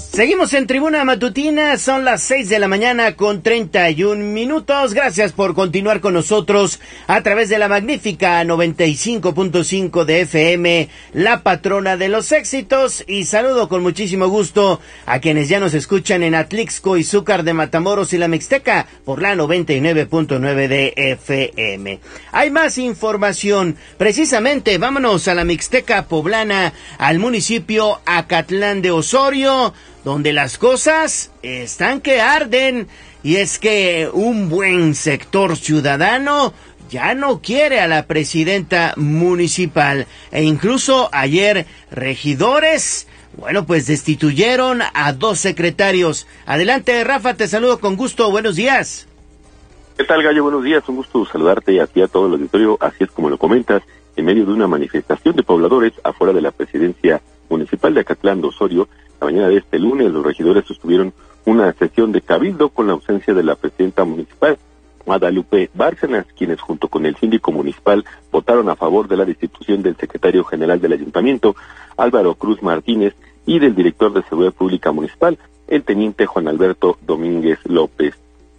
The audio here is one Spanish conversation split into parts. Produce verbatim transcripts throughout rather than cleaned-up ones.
Seguimos en Tribuna Matutina, son las seis de la mañana con treinta y un minutos. Gracias por continuar con nosotros a través de la magnífica noventa y cinco punto cinco de F M, la patrona de los éxitos. Y saludo con muchísimo gusto a quienes ya nos escuchan en Atlixco y Zúcar de Matamoros y la Mixteca por la noventa y nueve punto nueve de F M. Hay más información, precisamente vámonos a la Mixteca poblana, al municipio Acatlán de Osorio, donde las cosas están que arden, y es que un buen sector ciudadano ya no quiere a la presidenta municipal, e incluso ayer regidores, bueno, pues destituyeron a dos secretarios. Adelante, Rafa, te saludo con gusto, buenos días. ¿Qué tal, Gallo? Buenos días, un gusto saludarte y a ti, a todo el auditorio. Así es como lo comentas, en medio de una manifestación de pobladores afuera de la presidencia municipal de Acatlán de Osorio, la mañana de este lunes, los regidores sostuvieron una sesión de cabildo con la ausencia de la presidenta municipal, Guadalupe Bárcenas, quienes junto con el síndico municipal votaron a favor de la destitución del secretario general del ayuntamiento, Álvaro Cruz Martínez, y del director de Seguridad Pública Municipal, el teniente Juan Alberto Domínguez López.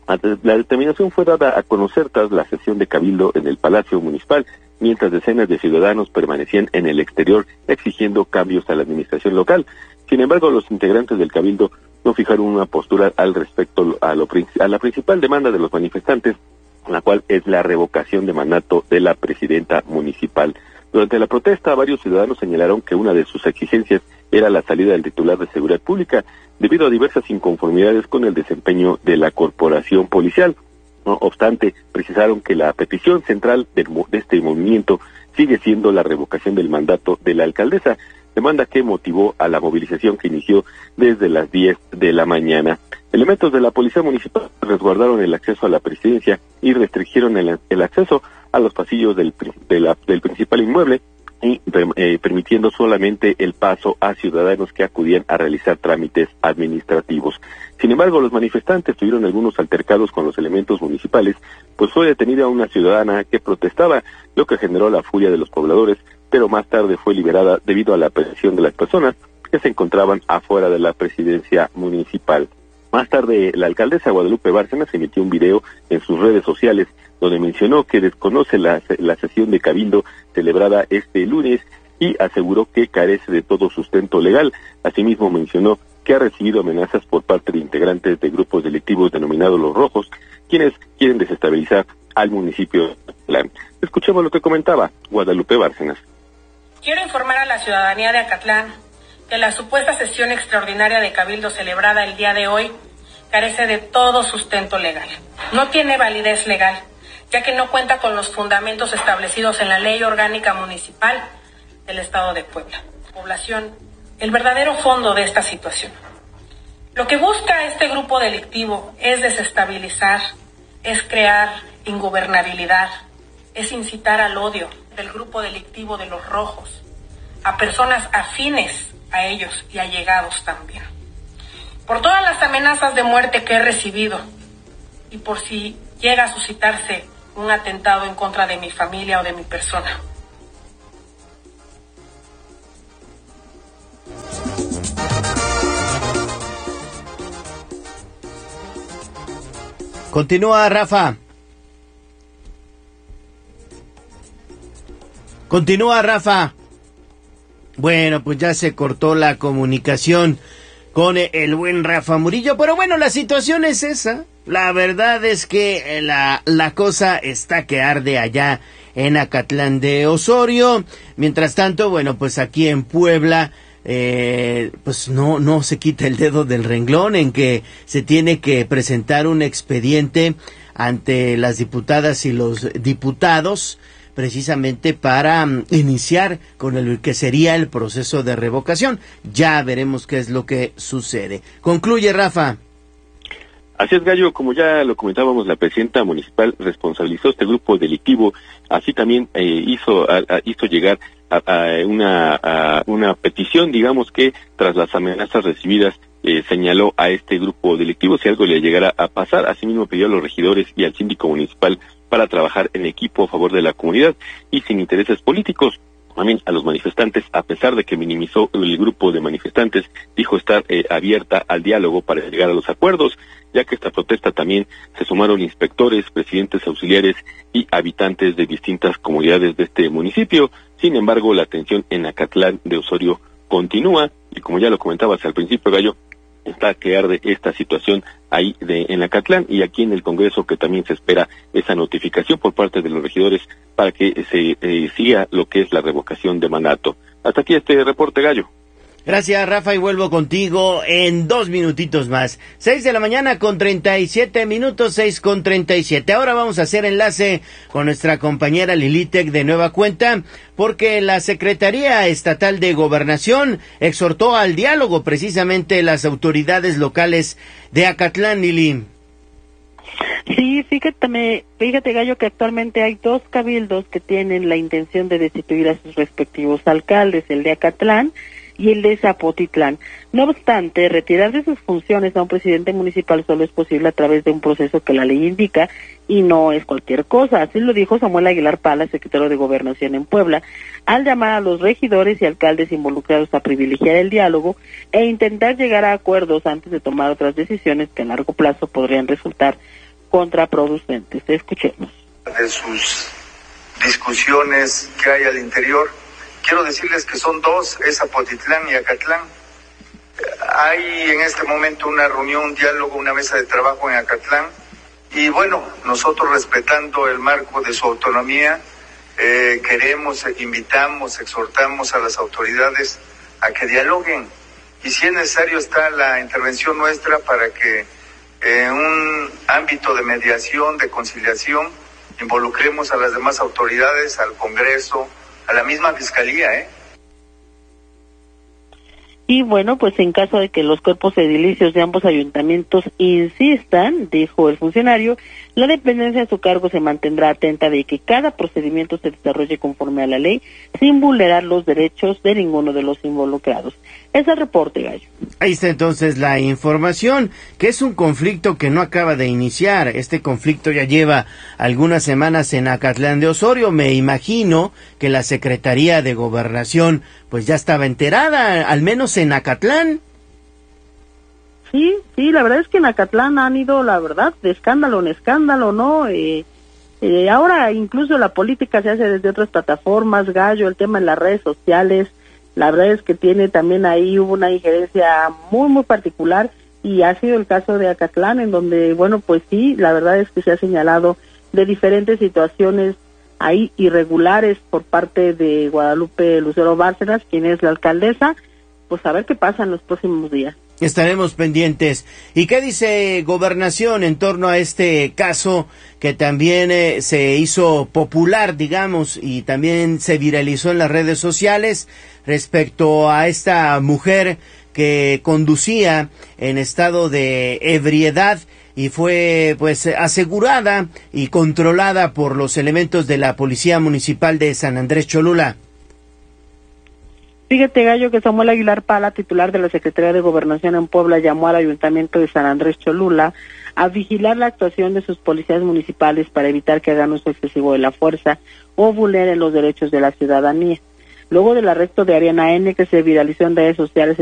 La determinación fue dada a conocer tras la sesión de cabildo en el Palacio Municipal, mientras decenas de ciudadanos permanecían en el exterior exigiendo cambios a la administración local. Sin embargo, los integrantes del cabildo no fijaron una postura al respecto a, lo, a la principal demanda de los manifestantes, la cual es la revocación de mandato de la presidenta municipal. Durante la protesta, varios ciudadanos señalaron que una de sus exigencias era la salida del titular de Seguridad Pública, debido a diversas inconformidades con el desempeño de la corporación policial. No obstante, precisaron que la petición central de, de este movimiento sigue siendo la revocación del mandato de la alcaldesa, demanda que motivó a la movilización que inició desde las diez de la mañana. Elementos de la policía municipal resguardaron el acceso a la presidencia y restringieron el, el acceso a los pasillos del, de la, del principal inmueble, y eh, permitiendo solamente el paso a ciudadanos que acudían a realizar trámites administrativos. Sin embargo, los manifestantes tuvieron algunos altercados con los elementos municipales, pues fue detenida una ciudadana que protestaba, lo que generó la furia de los pobladores, pero más tarde fue liberada debido a la presión de las personas que se encontraban afuera de la presidencia municipal. Más tarde, la alcaldesa Guadalupe Bárcenas emitió un video en sus redes sociales donde mencionó que desconoce la, la sesión de cabildo celebrada este lunes y aseguró que carece de todo sustento legal. Asimismo, mencionó que ha recibido amenazas por parte de integrantes de grupos delictivos denominados Los Rojos, quienes quieren desestabilizar al municipio de Acatlán. Escuchemos lo que comentaba Guadalupe Bárcenas. Quiero informar a la ciudadanía de Acatlán que la supuesta sesión extraordinaria de cabildo celebrada el día de hoy carece de todo sustento legal. No tiene validez legal, ya que no cuenta con los fundamentos establecidos en la Ley Orgánica Municipal del Estado de Puebla. Población, el verdadero fondo de esta situación. Lo que busca este grupo delictivo es desestabilizar, es crear ingobernabilidad, es incitar al odio del grupo delictivo de Los Rojos, a personas afines a ellos y allegados también. Por todas las amenazas de muerte que he recibido y por si llega a suscitarse un atentado en contra de mi familia o de mi persona. Continúa, Rafa. Continúa, Rafa. Bueno, pues ya se cortó la comunicación con el buen Rafa Murillo, pero bueno, la situación es esa. La verdad es que la, la cosa está que arde allá en Acatlán de Osorio. Mientras tanto, bueno, pues aquí en Puebla, eh, pues no, no se quita el dedo del renglón en que se tiene que presentar un expediente ante las diputadas y los diputados, precisamente para um, iniciar con el que sería el proceso de revocación. Ya veremos qué es lo que sucede. Concluye, Rafa. Así es, Gallo, como ya lo comentábamos, la presidenta municipal responsabilizó este grupo delictivo, así también eh, hizo a, a, hizo llegar a, a una a una petición, digamos que tras las amenazas recibidas eh, señaló a este grupo delictivo si algo le llegara a pasar. Asimismo pidió a los regidores y al síndico municipal para trabajar en equipo a favor de la comunidad y sin intereses políticos. también a los manifestantes, a pesar de que minimizó el grupo de manifestantes, dijo estar eh, abierta al diálogo para llegar a los acuerdos, ya que esta protesta también se sumaron inspectores, presidentes auxiliares y habitantes de distintas comunidades de este municipio. Sin embargo, la tensión en Acatlán de Osorio continúa, y como ya lo comentabas al principio, Gallo, está que arde esta situación ahí de, en Acatlán, y aquí en el Congreso, que también se espera esa notificación por parte de los regidores para que se eh, siga lo que es la revocación de mandato. Hasta aquí este reporte, Gallo. Gracias, Rafa, y vuelvo contigo en dos minutitos más. Seis de la mañana con treinta y siete minutos, seis con treinta y siete. Ahora vamos a hacer enlace con nuestra compañera Lilitec de nueva cuenta, porque la Secretaría Estatal de Gobernación exhortó al diálogo precisamente las autoridades locales de Acatlán, Lili. Sí, fíjate, fíjate, Gallo, que actualmente hay dos cabildos que tienen la intención de destituir a sus respectivos alcaldes, el de Acatlán y el de Zapotitlán. No obstante, retirar de sus funciones a un presidente municipal solo es posible a través de un proceso que la ley indica y no es cualquier cosa. Así lo dijo Samuel Aguilar Pala, secretario de Gobernación en Puebla, al llamar a los regidores y alcaldes involucrados a privilegiar el diálogo e intentar llegar a acuerdos antes de tomar otras decisiones que a largo plazo podrían resultar contraproducentes. Escuchemos. De sus discusiones que hay al interior, quiero decirles que son dos, es Zapotitlán y Acatlán. Hay en este momento una reunión, un diálogo, una mesa de trabajo en Acatlán, y bueno, nosotros respetando el marco de su autonomía, eh, queremos, invitamos, exhortamos a las autoridades a que dialoguen, y si es necesario está la intervención nuestra para que en un ámbito de mediación, de conciliación, involucremos a las demás autoridades, al Congreso, a la misma Fiscalía, ¿eh? Y bueno, pues en caso de que los cuerpos edilicios de ambos ayuntamientos insistan, dijo el funcionario, la dependencia a su cargo se mantendrá atenta de que cada procedimiento se desarrolle conforme a la ley, sin vulnerar los derechos de ninguno de los involucrados. Es el reporte, Gallo. Ahí está entonces la información, que es un conflicto que no acaba de iniciar. Este conflicto ya lleva algunas semanas en Acatlán de Osorio. Me imagino que la Secretaría de Gobernación pues ya estaba enterada, al menos en Acatlán. Sí, sí, la verdad es que en Acatlán han ido, la verdad, de escándalo en escándalo, ¿no? Eh, eh, ahora incluso la política se hace desde otras plataformas, Gallo, el tema en las redes sociales. La verdad es que tiene también ahí, hubo una injerencia muy, muy particular, y ha sido el caso de Acatlán, en donde, bueno, pues sí, la verdad es que se ha señalado de diferentes situaciones ahí irregulares por parte de Guadalupe Lucero Bárcenas, quien es la alcaldesa. Pues a ver qué pasa en los próximos días. Estaremos pendientes. ¿Y qué dice Gobernación en torno a este caso que también eh, se hizo popular, digamos, y también se viralizó en las redes sociales respecto a esta mujer que conducía en estado de ebriedad y fue pues asegurada y controlada por los elementos de la Policía Municipal de San Andrés Cholula? Fíjate, Gallo, que Samuel Aguilar Pala, titular de la Secretaría de Gobernación en Puebla, llamó al Ayuntamiento de San Andrés Cholula a vigilar la actuación de sus policías municipales para evitar que hagan uso excesivo de la fuerza o vulneren los derechos de la ciudadanía. Luego del arresto de Ariana N., que se viralizó en redes sociales